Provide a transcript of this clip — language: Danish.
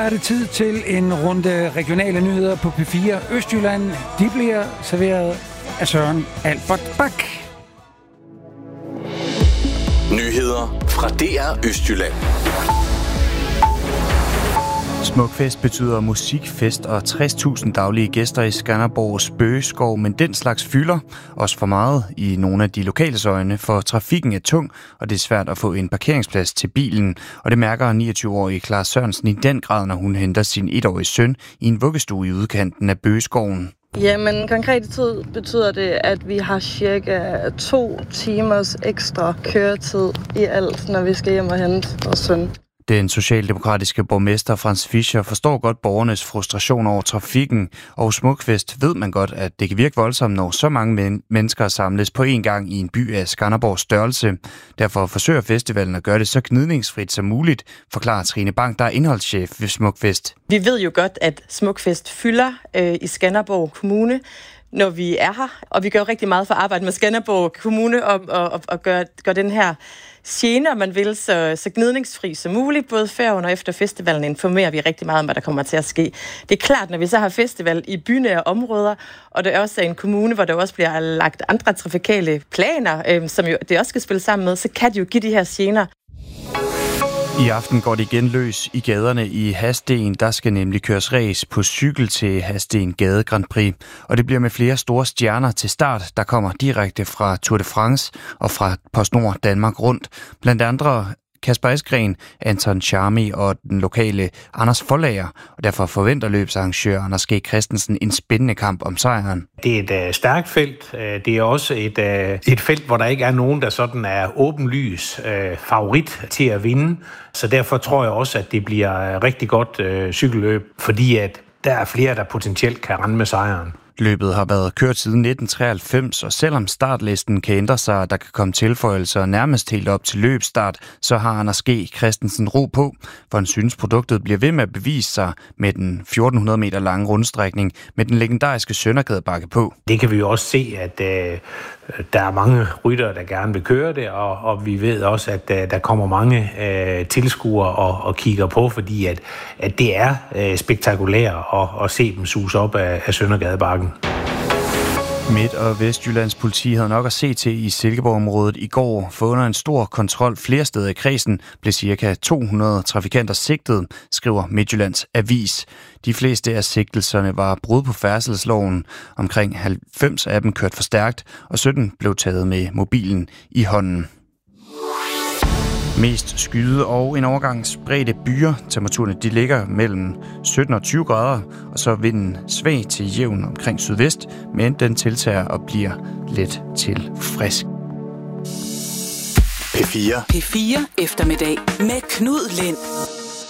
Er det tid til en runde regionale nyheder på P4 Østjylland. De bliver serveret af Søren Albert Bak. Nyheder fra DR Østjylland. Smukfest betyder musikfest og 60.000 daglige gæster i Skanderborgs Bøgeskov, men den slags fylder også for meget i nogle af de lokales øjne, for trafikken er tung, og det er svært at få en parkeringsplads til bilen. Og det mærker 29-årige Clara Sørensen i den grad, når hun henter sin 1-årige søn i en vuggestue i udkanten af Bøgeskoven. Jamen, konkret tid betyder det, at vi har cirka 2 timers ekstra køretid i alt, når vi skal hjem og hente vores søn. Den socialdemokratiske borgmester Frans Fischer forstår godt borgernes frustration over trafikken, og Smukfest ved man godt, at det kan virke voldsomt, når så mange mennesker samles på en gang i en by af Skanderborgs størrelse. Derfor forsøger festivalen at gøre det så gnidningsfrit som muligt, forklarer Trine Bang, der er indholdschef ved Smukfest. Vi ved jo godt, at Smukfest fylder i Skanderborg Kommune, når vi er her, og vi gør rigtig meget for at arbejde med Skanderborg Kommune og gøre den her scene, man vil, så gnidningsfri som muligt. Både før og efter festivalen informerer vi rigtig meget om, hvad der kommer til at ske. Det er klart, når vi så har festival i bynære områder, og det er også en kommune, hvor der også bliver lagt andre trafikale planer, som jo det også skal spille sammen med, så kan de jo give de her gener. I aften går det igen løs i gaderne i Hadsten. Der skal nemlig køres race på cykel til Hadsten Gade Grand Prix. Og det bliver med flere store stjerner til start, der kommer direkte fra Tour de France og fra PostNord Danmark Rundt. Blandt andre Kasper Asgreen, Anton Charmi og den lokale Anders Forlager. Og derfor forventer løbsarrangør Anders G. Christensen en spændende kamp om sejren. Det er et stærkt felt. Det er også et felt, hvor der ikke er nogen, der sådan er åbenlys favorit til at vinde. Så derfor tror jeg også, at det bliver rigtig godt cykelløb, fordi at der er flere, der potentielt kan rende med sejren. Løbet har været kørt siden 1993, og selvom startlisten kan ændre sig, og der kan komme tilføjelser nærmest helt op til løbsstart, så har Anders G. Christensen ro på, for han synes produktet bliver ved med at bevise sig med den 1400 meter lange rundstrækning med den legendariske Søndergadebakke på. Det kan vi jo også se, at der er mange ryttere, der gerne vil køre det, og vi ved også, at der kommer mange tilskuere og kigger på, fordi at det er spektakulært at se dem suse op af Søndergadebakken. Midt- og Vestjyllands politi havde nok at se til i Silkeborg-området i går. For under en stor kontrol flere steder i kredsen blev ca. 200 trafikanter sigtet, skriver Midtjyllands Avis. De fleste af sigtelserne var brud på færdselsloven. Omkring 90 af dem kørte for stærkt, og 17 blev taget med mobilen i hånden. Mest skyde og en overgang spredte byer. Temperaturerne de ligger mellem 17 og 20 grader, og så vinden svag til jævn omkring sydvest, men den tiltager og bliver let til frisk. P4 eftermiddag med Knud Lind.